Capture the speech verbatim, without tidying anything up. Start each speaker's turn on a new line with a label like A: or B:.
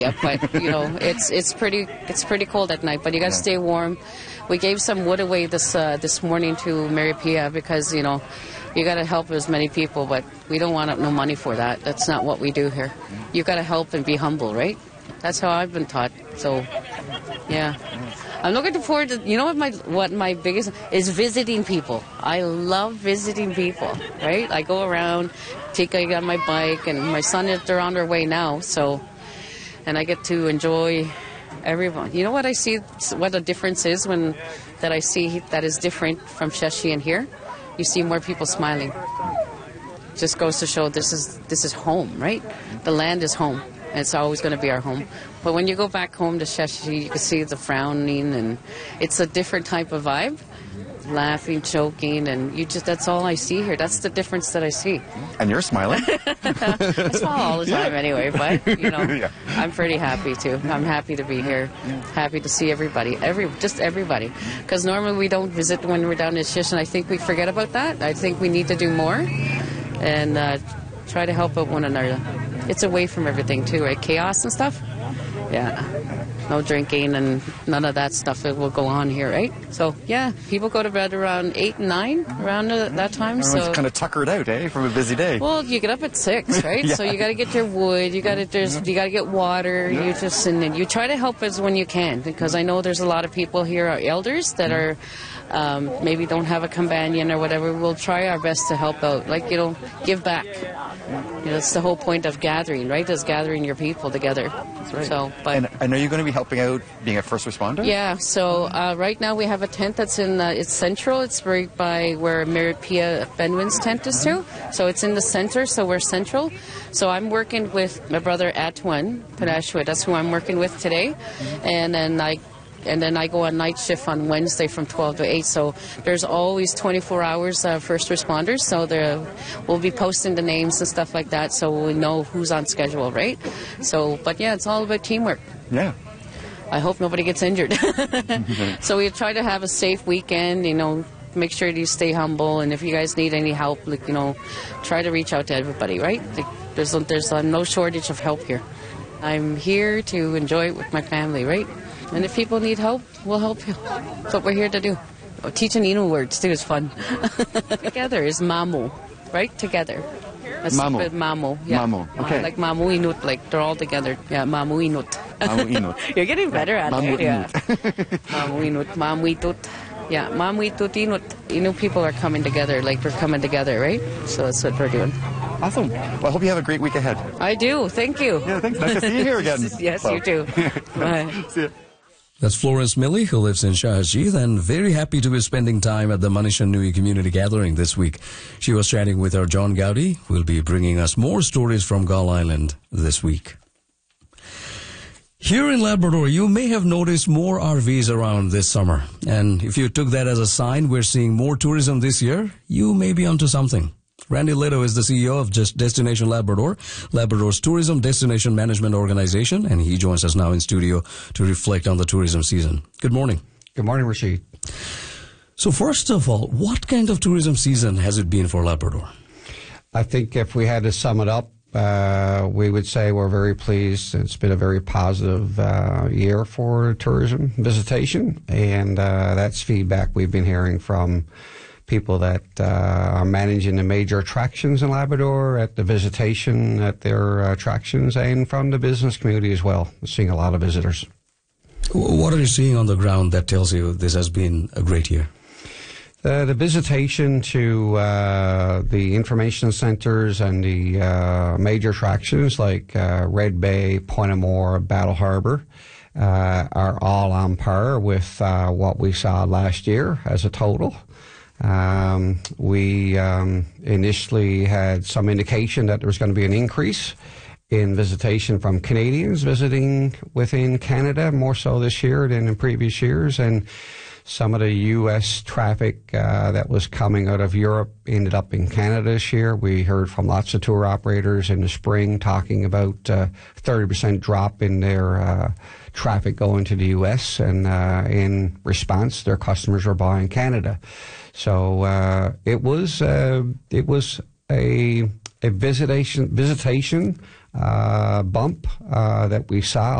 A: Yeah, but you know, it's it's pretty it's pretty cold at night. But you got to stay warm. We gave some wood away this uh, this morning to Mary Pia because you know you got to help as many people, but we don't want no money for that. That's not what we do here. You got to help and be humble, right? That's how I've been taught. So, yeah. I'm looking forward to, you know what my what my biggest is visiting people. I love visiting people, right? I go around, take I got my bike, and my son is they're on their way now, so, and I get to enjoy everyone. You know what I see, what the difference is when, that I see that is different from Sheshi and here? You see more people smiling. Just goes to show this is this is home, right? The land is home. It's always going to be our home. But when you go back home to Sheshi, you can see the frowning, and it's a different type of vibe. Laughing, joking, and you just—that's all I see here. That's the difference that I see.
B: And you're smiling.
A: I smile all the time, anyway. But you know, yeah. I'm pretty happy too. I'm happy to be here. Happy to see everybody, every just everybody. Because normally we don't visit when we're down in Shish, and I think we forget about that. I think we need to do more and uh, try to help out one another. It's away from everything too, right? Chaos and stuff. Yeah. No drinking and none of that stuff that will go on here, right? So, yeah, people go to bed around eight and nine, around that time.
B: Everyone's
A: so
B: kind of tuckered out, eh, from a busy day.
A: Well, you get up at six, right? Yeah. So you got to get your wood, you got to there's you got to get water. Yeah. You just and then you try to help as when you can, because I know there's a lot of people here, our elders, that are um, maybe don't have a companion or whatever. We'll try our best to help out, like you know, give back. You know, it's the whole point of gathering, right? Is gathering your people together. That's right. So, but
B: and, and are you going to be helping out, being a first responder?
A: Yeah. So uh, right now we have a tent that's in uh, it's central. It's right by where Mary Pia Benwin's tent is too. So it's in the center. So we're central. So I'm working with my brother Atwan Padashwa. That's who I'm working with today, and then I. And then I go on night shift on Wednesday from twelve to eight. So there's always twenty-four hours uh, first responders. So there, we'll be posting the names and stuff like that, so we know who's on schedule, right? So, but yeah, it's all about teamwork.
B: Yeah.
A: I hope nobody gets injured. So we try to have a safe weekend, you know, make sure you stay humble. And if you guys need any help, like, you know, try to reach out to everybody, right? Like, there's there's uh, no shortage of help here. I'm here to enjoy it with my family, right? And if people need help, we'll help you. That's what we're here to do. Oh, teaching Innu words, too, is fun. Together is mamu, right? Together. That's
B: mamu.
A: Mamu, yeah.
B: Mamu, okay.
A: Uh, like mamu inut, like they're all together. Yeah, mamu inut.
B: Mamu inut.
A: You're getting better at
B: mamu
A: it. Yeah. Mamu inut, mamu itut. Yeah, mamu itut inut. Innu people are coming together, like we're coming together, right? So that's what we're doing.
B: Awesome. Well, I hope you have a great week ahead.
A: I do. Thank you.
B: Yeah, thanks. Nice to see you here again.
A: Yes,
B: well.
A: you too. Bye.
B: See you.
C: That's Florence Milley, who lives in Shahajit, and very happy to be spending time at the Manishan Nui Community Gathering this week. She was chatting with our John Gowdy, who will be bringing us more stories from Gull Island this week. Here in Labrador, you may have noticed more R Vs around this summer. And if you took that as a sign we're seeing more tourism this year, you may be onto something. Randy Leto is the C E O of Just Destination Labrador, Labrador's tourism destination management organization, and he joins us now in studio to reflect on the tourism season. Good morning.
D: Good morning, Rashid.
C: So first of all, what kind of tourism season has it been for Labrador?
D: I think if we had to sum it up, uh, we would say we're very pleased. It's been a very positive uh, year for tourism visitation, and uh, that's feedback we've been hearing from people that uh, are managing the major attractions in Labrador, at the visitation, at their uh, attractions, and from the business community as well. We're seeing a lot of visitors.
C: What are you seeing on the ground that tells you this has been a great year?
D: Uh, the visitation to uh, the information centers and the uh, major attractions like uh, Red Bay, Point Amour, Battle Harbour uh, are all on par with uh, what we saw last year as a total. Um, we um, initially had some indication that there was going to be an increase in visitation from Canadians visiting within Canada, more so this year than in previous years, and some of the U S traffic uh, that was coming out of Europe ended up in Canada this year. We heard from lots of tour operators in the spring talking about uh, thirty percent drop in their uh, traffic going to the U S, and uh, in response, their customers were buying Canada. So uh, it was uh, it was a a visitation visitation uh, bump uh, that we saw